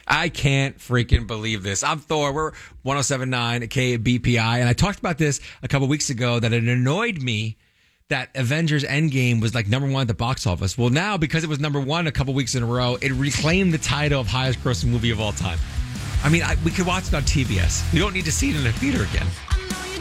I can't freaking believe this. I'm Thor. We're 107.9 KBPI. And I talked about this a couple weeks ago that it annoyed me that Avengers Endgame was like number one at the box office. Well, now, because it was number one a couple weeks in a row, it reclaimed the title of highest grossing movie of all time. I mean, we could watch it on TBS. We don't need to see it in a theater again.